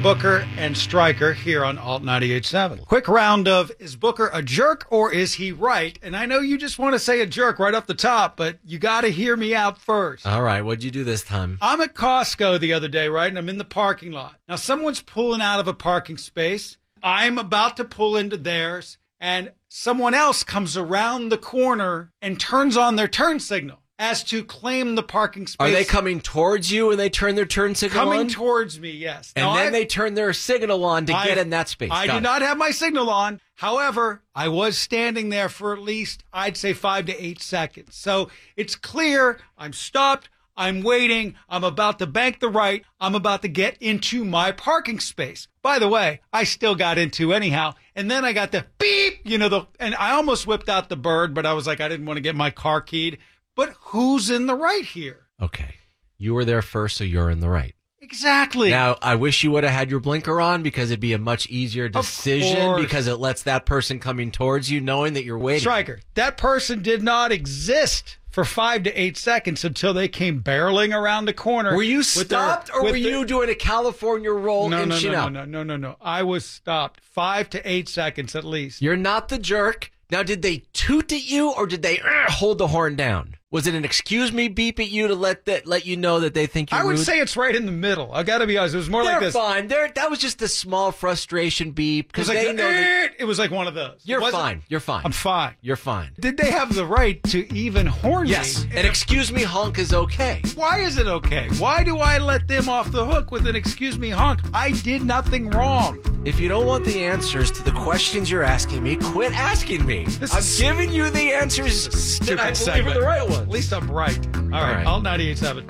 Booker and Stryker here on Alt 98.7. Quick round of, is Booker a jerk or is he right? And I know you just want to say a jerk right off the top, but you got to hear me out first. All right, what'd you do this time? I'm at Costco the other day, right? And I'm in the parking lot. Now, someone's pulling out of a parking space. I'm about to pull into theirs, and someone else comes around the corner and turns on their turn signal as to claim the parking space. Are they coming towards you when they turn their turn signal on? Coming towards me, yes. And then they turn their signal on to get in that space. I did not have my signal on. However, I was standing there for at least, I'd say 5 to 8 seconds. So it's clear I'm stopped. I'm waiting. I'm about to bank the right. I'm about to get into my parking space. By the way, I still got into anyhow. And then I got the beep, and I almost whipped out the bird, but I was like, I didn't want to get my car keyed. But who's in the right here? Okay. You were there first, so you're in the right. Exactly. Now, I wish you would have had your blinker on because it'd be a much easier decision because it lets that person coming towards you knowing that you're waiting. Stryker, that person did not exist for 5 to 8 seconds until they came barreling around the corner. Were you stopped or were you doing a California roll inching up? No. I was stopped 5 to 8 seconds at least. You're not the jerk. Now, did they toot at you or did they hold the horn down? Was it an excuse me beep at you to let you know that they think you're rude? I would say it's right in the middle. I got to be honest. It was more like this. They're fine. That was just a small frustration beep because they know that it was like one of those. You're fine. You're fine. I'm fine. You're fine. Did they have the right to even horn me? Yes. An excuse me honk is okay. Why is it okay? Why do I let them off the hook with an excuse me honk? I did nothing wrong. If you don't want the answers to the questions you're asking me, quit asking me. I'm giving you the answers that I believe are the right ones. At least I'm right. All right. Alt 98.7.